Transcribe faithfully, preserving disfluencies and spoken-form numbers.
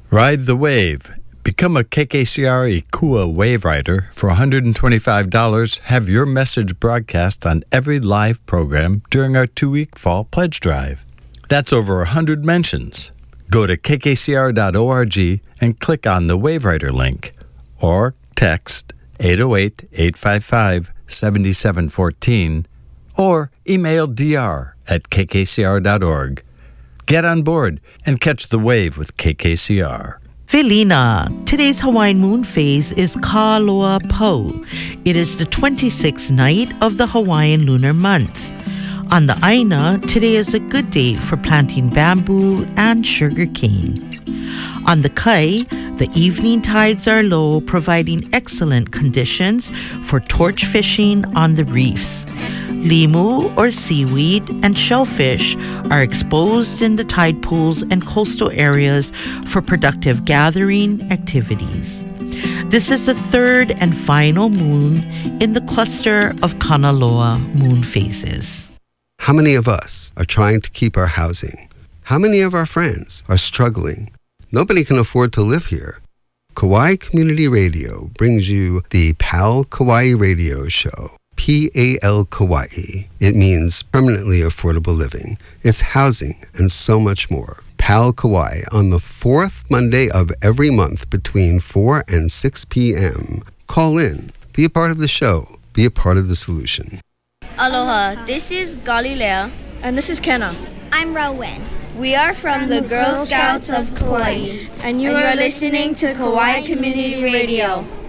Ride the wave. Become a K K C R Ikua Wave Rider. For one hundred twenty-five dollars, have your message broadcast on every live program during our two-week fall pledge drive. That's over one hundred mentions. Go to k k c r dot org and click on the Wave Rider link, or text eight oh eight, eight five five, seven seven one four, or email d r at k k c r dot org. Get on board and catch the wave with K K C R. Velina, today's Hawaiian moon phase is Ka Loa Po. It is the twenty-sixth night of the Hawaiian lunar month. On the Aina, today is a good day for planting bamboo and sugar cane. On the Kai, the evening tides are low, providing excellent conditions for torch fishing on the reefs. Limu, or seaweed, and shellfish are exposed in the tide pools and coastal areas for productive gathering activities. This is the third and final moon in the cluster of Kanaloa moon phases. How many of us are trying to keep our housing? How many of our friends are struggling? Nobody can afford to live here. Kauai Community Radio brings you the PAL Kauai Radio Show. P A L Kauai. It means permanently affordable living. It's housing and so much more. PAL Kauai on the fourth Monday of every month between four and six p.m. Call in. Be a part of the show. Be a part of the solution. Aloha, this is Galilea. And this is Kenna. I'm Rowan. We are from the Girl Scouts of Kauai. And you and are you're listening to Kauai Community Radio.